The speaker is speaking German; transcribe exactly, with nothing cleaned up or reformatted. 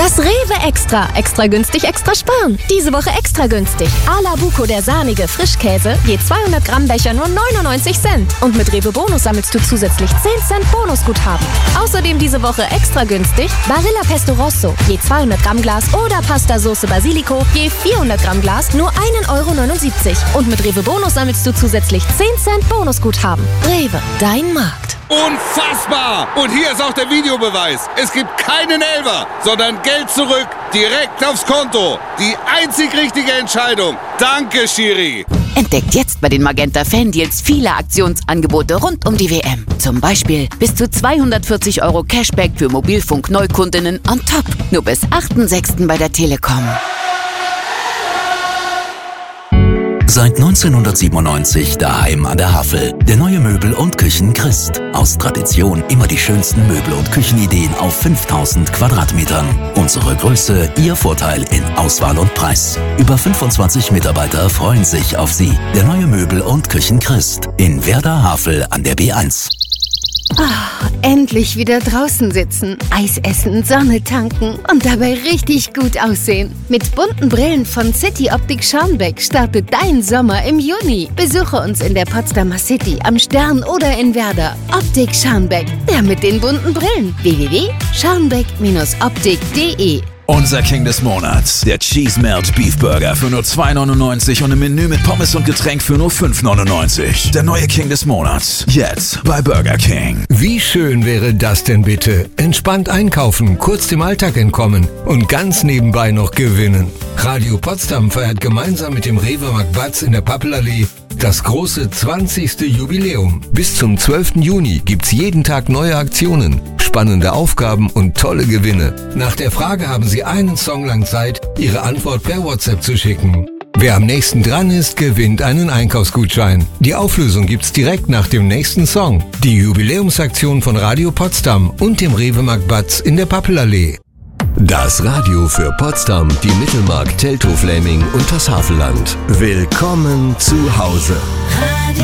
Das Rewe Extra. Extra günstig, extra sparen. Diese Woche extra günstig. Ala Buco, der sahnige Frischkäse, je zweihundert Gramm Becher nur neunundneunzig Cent. Und mit Rewe Bonus sammelst du zusätzlich zehn Cent Bonusguthaben. Außerdem diese Woche extra günstig Barilla Pesto Rosso, je zweihundert Gramm Glas oder Pasta Sauce Basilico, je vierhundert Gramm Glas nur einen Euro neunundsiebzig. Und mit Rewe Bonus sammelst du zusätzlich zehn Cent Bonusguthaben. Rewe, dein Markt. Unfassbar! Und hier ist auch der Videobeweis. Es gibt keinen Elfer, sondern Geld zurück, direkt aufs Konto. Die einzig richtige Entscheidung. Danke, Schiri. Entdeckt jetzt bei den Magenta Fan-Deals viele Aktionsangebote rund um die W M. Zum Beispiel bis zu zweihundertvierzig Euro Cashback für Mobilfunk-Neukundinnen on top. Nur bis achten sechsten bei der Telekom. Seit neunzehnhundertsiebenundneunzig daheim an der Havel. Der neue Möbel- und Küchen-Christ. Aus Tradition immer die schönsten Möbel- und Küchenideen auf fünftausend Quadratmetern. Unsere Größe, Ihr Vorteil in Auswahl und Preis. Über fünfundzwanzig Mitarbeiter freuen sich auf Sie. Der neue Möbel- und Küchen-Christ. In Werder Havel an der B eins. Oh, endlich wieder draußen sitzen, Eis essen, Sonne tanken und dabei richtig gut aussehen. Mit bunten Brillen von City Optik Scharnbeck startet dein Sommer im Juni. Besuche uns in der Potsdamer City, am Stern oder in Werder. Optik Scharnbeck, der mit den bunten Brillen. w w w punkt scharnbeck Bindestrich optik punkt de. Unser King des Monats, der Cheese Melt Beef Burger für nur zwei neunundneunzig und ein Menü mit Pommes und Getränk für nur fünf neunundneunzig. Der neue King des Monats, jetzt bei Burger King. Wie schön wäre das denn bitte? Entspannt einkaufen, kurz dem Alltag entkommen und ganz nebenbei noch gewinnen. Radio Potsdam feiert gemeinsam mit dem Rewe Marktplatz in der Pappelallee das große zwanzigste Jubiläum. Bis zum zwölften Juni gibt's jeden Tag neue Aktionen, spannende Aufgaben und tolle Gewinne. Nach der Frage haben Sie einen Song lang Zeit, Ihre Antwort per WhatsApp zu schicken. Wer am nächsten dran ist, gewinnt einen Einkaufsgutschein. Die Auflösung gibt's direkt nach dem nächsten Song. Die Jubiläumsaktion von Radio Potsdam und dem Rewe Marktplatz in der Pappelallee. Das Radio für Potsdam, die Mittelmark, Teltow-Fläming und das Havelland. Willkommen zu Hause.